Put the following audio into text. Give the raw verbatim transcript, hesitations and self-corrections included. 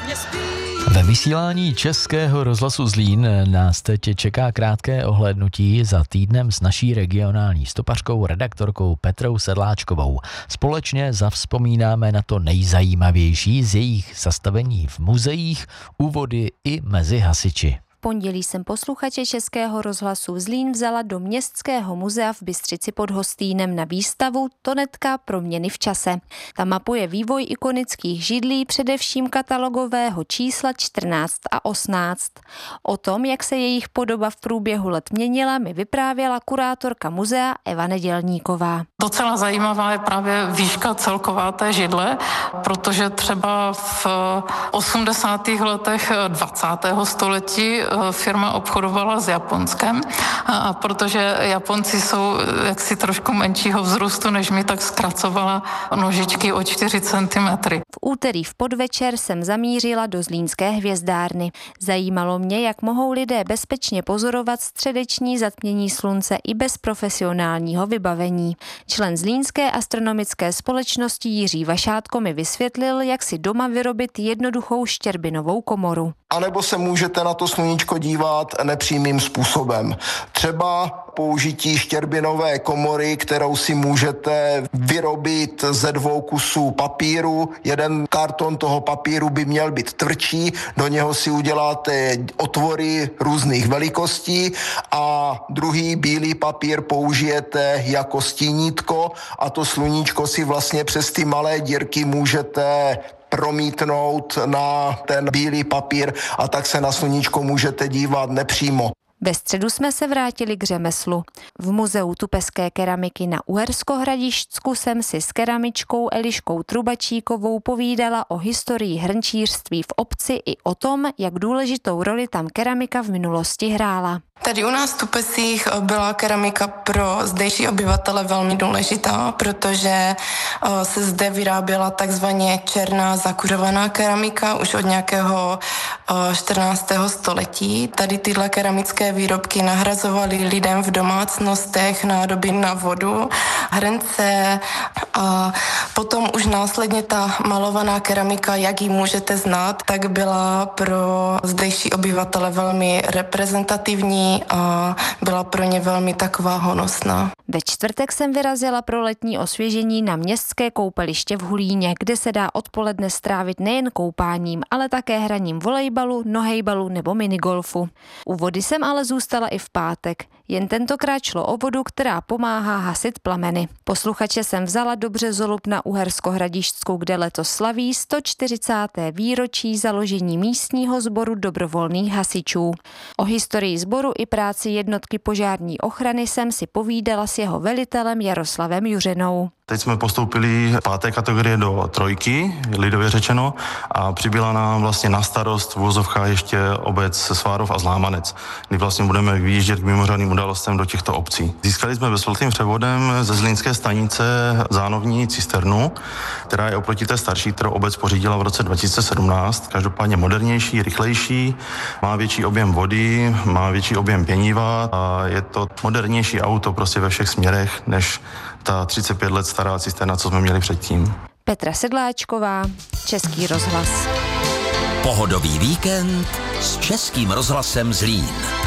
Ve vysílání Českého rozhlasu Zlín nás teď čeká krátké ohlédnutí za týdnem s naší regionální stopařkou, redaktorkou Petrou Sedláčkovou. Společně zavzpomínáme na to nejzajímavější z jejich zastavení v muzeích, úvody i mezi hasiči. Pondělí jsem posluchače Českého rozhlasu Zlín vzala do Městského muzea v Bystřici pod Hostýnem na výstavu Tonetka proměny v čase. Ta mapuje vývoj ikonických židlí, především katalogového čísla čtrnáct a osmnáct. O tom, jak se jejich podoba v průběhu let měnila, mi vyprávěla kurátorka muzea Eva Nedělníková. Docela zajímavá je právě výška celková té židle, protože třeba v osmdesátých letech dvacátého století firma obchodovala s Japonskem, a protože Japonci jsou jaksi trošku menšího vzrůstu než my, tak zkracovala nožičky o čtyři centimetry. V úterý v podvečer jsem zamířila do Zlínské hvězdárny. Zajímalo mě, jak mohou lidé bezpečně pozorovat středeční zatmění slunce i bez profesionálního vybavení. Člen Zlínské astronomické společnosti Jiří Vašátko mi vysvětlil, jak si doma vyrobit jednoduchou štěrbinovou komoru. A nebo se můžete na to sluníčko dívat nepřímým způsobem. Třeba použití štěrbinové komory, kterou si můžete vyrobit ze dvou kusů papíru. Jeden karton toho papíru by měl být tvrdší, do něho si uděláte otvory různých velikostí a druhý bílý papír použijete jako stínítko a to sluníčko si vlastně přes ty malé dírky můžete promítnout na ten bílý papír a tak se na sluníčko můžete dívat nepřímo. Ve středu jsme se vrátili k řemeslu. V muzeu tupeské keramiky na Uherskohradišťsku jsem si s keramičkou Eliškou Trubačíkovou povídala o historii hrnčířství v obci i o tom, jak důležitou roli tam keramika v minulosti hrála. Tady u nás v Tupesích byla keramika pro zdejší obyvatele velmi důležitá, protože se zde vyráběla takzvaně černá zakuřovaná keramika už od nějakého čtrnáctého století. Tady tyhle keramické výrobky nahrazovaly lidem v domácnostech nádoby na vodu, hrnce a potom už následně ta malovaná keramika, jak ji můžete znát, tak byla pro zdejší obyvatele velmi reprezentativní a byla pro ně velmi taková honosná. Ve čtvrtek jsem vyrazila pro letní osvěžení na městské koupeliště v Hulíně, kde se dá odpoledne strávit nejen koupáním, ale také hraním volejbalu, nohejbalu nebo minigolfu. U vody jsem ale zůstala i v pátek. Jen tentokrát šlo o vodu, která pomáhá hasit plameny. Posluchače jsem vzala do Březolup na Uherskohradišťsku, kde letos slaví sto čtyřicáté výročí založení místního sboru dobrovolných hasičů. O historii sboru i práci jednotky požární ochrany jsem si povídala s jeho velitelem Jaroslavem Juřenou. Teď jsme postoupili páté kategorie do trojky, lidově řečeno, a přibyla nám vlastně na starost v uvozovkách ještě obec Svárov a Zlámanec, kdy vlastně budeme vyjíždět k mimořádným událostem do těchto obcí. Získali jsme bezplatným převodem ze Zlínské stanice zánovní cisternu, která je oproti té starší, kterou obec pořídila v roce dva tisíce sedmnáct. Každopádně modernější, rychlejší, má větší objem vody, má větší objem pěniva a je to modernější auto prostě ve všech směrech než ta třicet pět let stará cisterna, co jsme měli předtím. Petra Sedláčková, Český rozhlas. Pohodový víkend s Českým rozhlasem Zlín.